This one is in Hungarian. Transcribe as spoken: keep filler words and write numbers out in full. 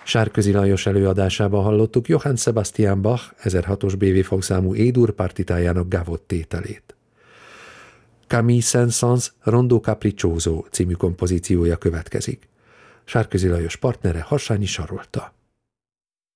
Sárközi Lajos előadásában hallottuk Johann Sebastian Bach ezerhatos bé vé fogszámú E-dur partitájának gávott tételét. Camille Saint-Saëns Rondo Capriccioso című kompozíciója következik. Sárközi Lajos partnere Harsányi Sarolta.